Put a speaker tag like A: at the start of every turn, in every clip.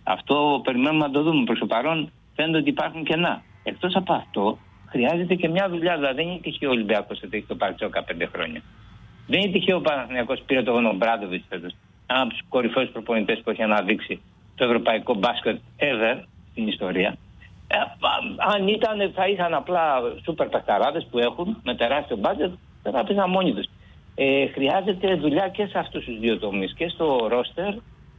A: Αυτό περιμένουμε να το δούμε. Προς το παρόν φαίνεται ότι υπάρχουν κενά. Εκτός από αυτό, χρειάζεται και μια δουλειά. Δηλαδή, δεν είναι τυχαίο ο Ολυμπιακός ότι έχει το Παρτσόκα 5 χρόνια. Δεν είναι τυχαίο ο Παναθηναϊκός πήρε τον Ομπράντοβιτς φέτος. Ένα από τους κορυφαίους προπονητές που έχει αναδείξει το ευρωπαϊκό μπάσκετ ever στην ιστορία. Αν θα είχαν απλά σούπερ παιχταράδες που έχουν με τεράστιο μπάσκετ, δεν θα πήγαν μόνοι τους. Χρειάζεται δουλειά και σε αυτούς τους δύο τομείς, και στο ρόστερ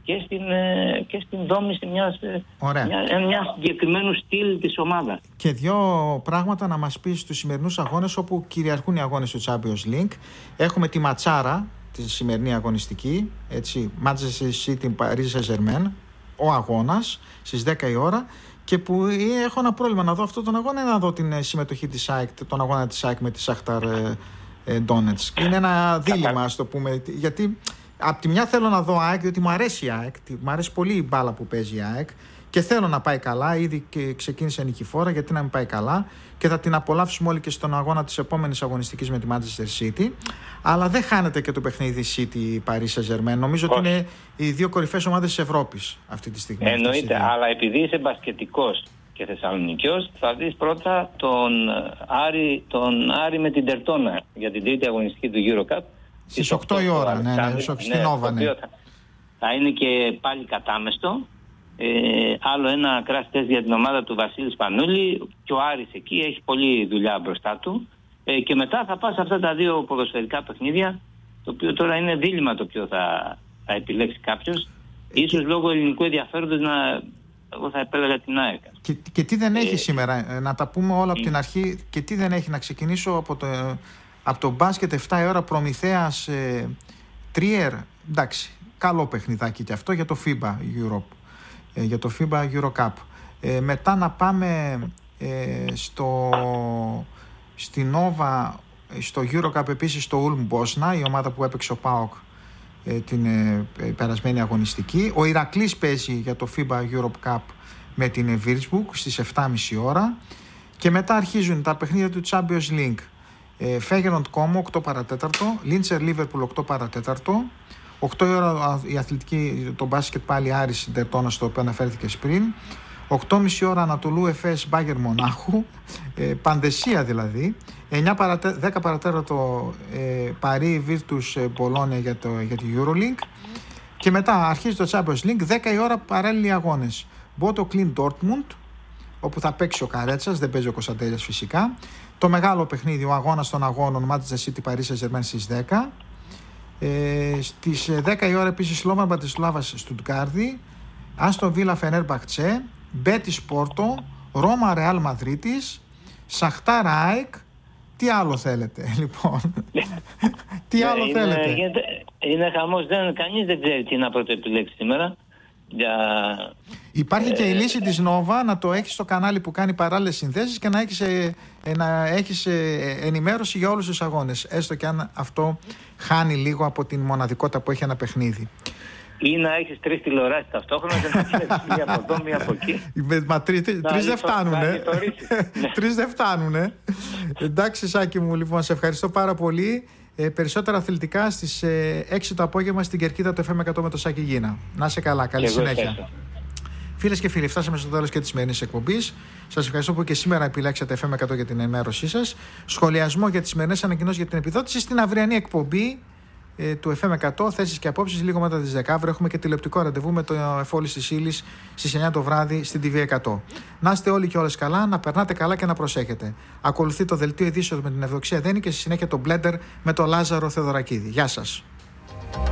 A: και στην δόμηση μιας συγκεκριμένου στυλ της ομάδας.
B: Και δύο πράγματα να μας πει στους σημερινούς αγώνες, όπου κυριαρχούν οι αγώνες του Champions League. Έχουμε τη ματσάρα, τη σημερινή αγωνιστική, έτσι, Manchester City Paris Saint-Germain, ο αγώνας στις 10 η ώρα, και που έχω ένα πρόβλημα να δω αυτόν τον αγώνα, να δω την συμμετοχή της ΑΕΚ, τον αγώνα της ΑΕΚ με τη Σαχτάρ Ντόνετσκ. Είναι ένα δίλημμα, ας το πούμε, γιατί απ' τη μια θέλω να δω ΑΕΚ, διότι μου αρέσει η ΑΕΚ, μου αρέσει πολύ η μπάλα που παίζει η ΑΕΚ και θέλω να πάει καλά. Ήδη και ξεκίνησε νικηφόρα, γιατί να μην πάει καλά, και θα την απολαύσουμε όλοι και στον αγώνα της επόμενης αγωνιστικής με τη Manchester City. Αλλά δεν χάνεται και το παιχνίδι City Paris Saint-Germain. Νομίζω ότι είναι οι δύο κορυφαίες ομάδες της Ευρώπης αυτή τη στιγμή.
A: Εννοείται, αλλά επειδή είσαι μπασκετικός και Θεσσαλονικιός, θα δεις πρώτα τον Άρη με την Τερτόνα για την τρίτη αγωνιστική του EuroCup.
B: Στις 8 η ώρα, στην Νόβα.
A: Θα είναι και πάλι κατάμεστο. Άλλο ένα crash test για την ομάδα του Βασίλη Σπανούλη, και ο Άρης εκεί έχει πολλή δουλειά μπροστά του. Και μετά θα πας σε αυτά τα δύο ποδοσφαιρικά παιχνίδια, το οποίο τώρα είναι δίλημμα το ποιο θα επιλέξει κάποιος. Ίσως λόγω ελληνικού ενδιαφέροντος εγώ θα επέλεγα την ΑΕΚ.
B: Και τι δεν έχει σήμερα, να τα πούμε όλα από την αρχή, και τι δεν έχει, να ξεκινήσω από το μπάσκετ 7 η ώρα, Προμηθέας Τρίερ, εντάξει, καλό παιχνιδάκι και αυτό για το FIBA Europe, για το FIBA EuroCup. Μετά να πάμε στη Νόβα, στο EuroCup επίσης, στο Ulm Bosna, η ομάδα που έπαιξε ο ΠΑΟΚ την περασμένη αγωνιστική. Ο Ηρακλής παίζει για το FIBA Europe Cup με την Würzburg στις 7.30 ώρα, και μετά αρχίζουν τα παιχνίδια του Champions League. Feyenoord Como 8 παρατέταρτο, Linzer Liverpool 8 παρατέταρτο, 8 η ώρα η αθλητική, το μπάσκετ πάλι Άρης Τερτόνα, στο οποίο αναφέρθηκες πριν, 8.30 ώρα Ανατολού Εφές Μπάγερ Μονάχου, παντεσία δηλαδή, 10 παρατέταρτο Παρί Virtus Bologna για τη EuroLeague, και μετά αρχίζει το Champions League, 10 η ώρα παράλληλοι αγώνες. Μπότο Κλίν Dortmund, όπου θα παίξει ο Καρέτσας, δεν παίζει ο Κωνσταντέλιας φυσικά. Το μεγάλο παιχνίδι, ο αγώνας των αγώνων, Manchester City Paris Saint-Germain στις 10. Στις 10 η ώρα επίσης Σλόβαν Μπρατισλάβας Στουτγκάρδη, Άστον Βίλα Φενέρμπαχτσε, Μπέτις Πόρτο, Ρώμα Ρεάλ Μαδρίτης, Σαχτάρ ΑΕΚ. Τι άλλο θέλετε, λοιπόν? Τι άλλο θέλετε?
A: Είναι χαμός, κανείς δεν ξέρει τι να πρώτο επιλέξει σήμερα.
B: Υπάρχει και η λύση της Νόβα, να το έχεις στο κανάλι που κάνει παράλληλες συνδέσεις και να έχεις ενημέρωση για όλους τους αγώνες, έστω και αν αυτό χάνει λίγο από την μοναδικότητα που έχει ένα παιχνίδι.
A: Ή να έχεις 3 τηλεοράσεις ταυτόχρονα και να έχεις μία από εδώ, μία από εκεί.
B: Μα τρεις δεν φτάνουνε. Τρεις δεν φτάνουνε. Εντάξει, Σάκη μου, λοιπόν, σε ευχαριστώ πάρα πολύ. Περισσότερα αθλητικά στις 6 το απόγευμα στην Κερκίδα, το FM 100 με το Σάκη Γίνα. Να είσαι καλά, καλή συνέχεια. Φίλες και φίλοι, φτάσαμε στο τέλος και της σημερινής εκπομπής. Σας ευχαριστώ που και σήμερα επιλέξατε FM 100 για την ενημέρωσή σας. Σχολιασμό για τις σημερινές ανακοινώσεις για την επιδότηση στην αυριανή εκπομπή του FM 100, θέσεις και απόψεις λίγο μετά τις 10. Αύριο έχουμε και τηλεοπτικό ραντεβού με το Εφόλης της Ύλης στις 9 το βράδυ στην TV 100. Να είστε όλοι και όλες καλά, να περνάτε καλά και να προσέχετε. Ακολουθεί το δελτίο ειδήσεων με την Ευδοξία Δένη και στη συνέχεια το Blender με το Λάζαρο Θεοδωρακίδη. Γεια σας.